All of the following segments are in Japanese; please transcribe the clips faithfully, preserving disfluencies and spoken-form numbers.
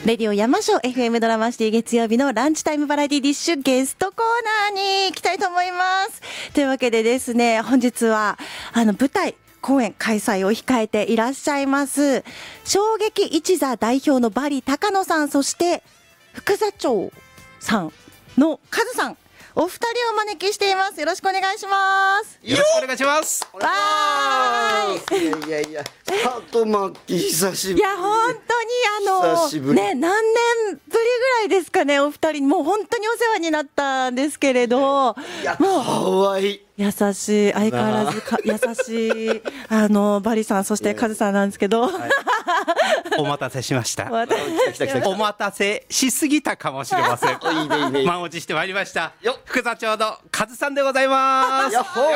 レディオ山椒 エフエム ドラマシティ月曜日のランチタイムバラエティディッシュゲストコーナーに行きたいと思います。というわけでですね、本日はあの舞台公演開催を控えていらっしゃいます衝撃一座代表のバリ高野さん、そして副座長さんのカズさん、お二人をお招きしています。よろしくお願いします。 よろしくお願いします。 わーい。 いやいやいや、里巻久しぶり。 いや本当にあの久しぶりね、何年ぶりぐらいですかね、お二人もう本当にお世話になったんですけれど、 いや、 もうかわいい。 優しい、相変わらずか優しいあのバリさん、そしてカズさんなんですけど、はい、 お待たせしました。 お待たせ来た来た来たお待たせしすぎたかもしれません。 いいねいいね。 満を持してまいりましたよっ、 副座長のカズさんでございます。 やっほー。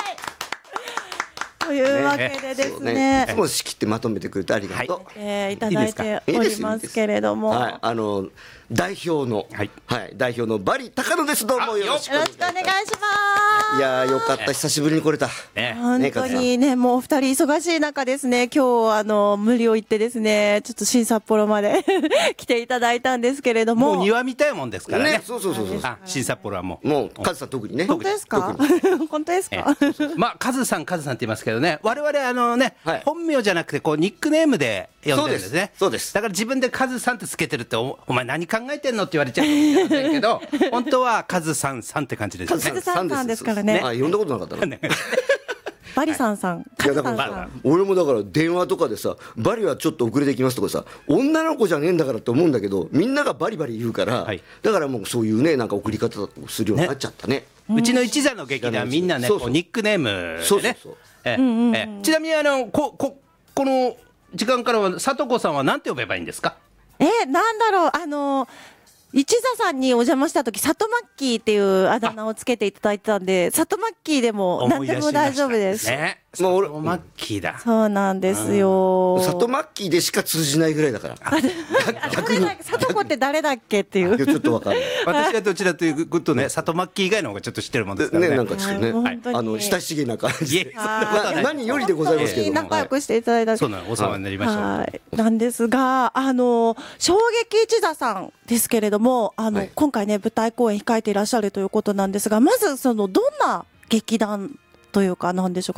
というわけでですね、 いつも仕切ってまとめてくれてありがとう。 えーいただいておりますけれども、 はい、あの代表の、 はいはい、代表のバリ高野です。どうもよろしくよろしくお願いします。 いやー、よかった、久しぶりに来れた。 ね、 本当にね、もうお二人忙しい中ですね、今日あの無理を言ってですね、ちょっと新札幌まで来ていただいたんですけれども、 もう庭みたいもんですからね。 ね、そうそうそうそう。 あ、新札幌はもう。 もうカズさん特にね。 本当ですか本当ですえかまあカズさんカズさんって言いますけどね、我々あのね、 はい本名じゃなくてこうニックネームで呼んでるんですね。 そうですそうですだから自分でカズさんってつけてるって、おお前何考えてんのって言われちゃうかもしれませんけど本当はカズさんさんって感じですよね。 カズさんさんですからねあ、呼んだことなかったな。 バリさんさん、カズさんさん、 俺もだから電話とかでさ、バリはちょっと遅れてきますとかさ、女の子じゃねえんだからって思うんだけど、みんながバリバリ言うから、 はいだからもうそういうね、なんか送り方をするようになっちゃったね。 うちの一座の劇団みんなね、 そうそうこうニックネームでね。 そうそうそうえええちなみにあのこここの時間からは佐藤子さんは何て呼べばいいんですか？ えー、なんだろう、あの一座さんにお邪魔した時、サトマッキーっていうあだ名をつけていただいてたんで、サトマッキーでも何でも大丈夫です。 ね、 まあ俺佐藤マッキーだ。 そうなんですよ。 里マッキーでしか通じないぐらいだから。逆に。いサトコって誰だっけっていう。 や、ちょっとわかんない。 私はどちらということね、佐藤マッキー以外の方がちょっと知ってるもんですからね。 ね、なんかちょっとね、 はい本当にあの親しげな感じでいえ。そんなことはなない何よりでございますけども。 仲良くしていただいた。 そうなの、お世話になりました。 はい、なんですが、あの衝撃一座さんですけれども、あの、 はい今回ね舞台公演控えていらっしゃるということなんですが、まずそのどんな劇団というかなんでしょうか。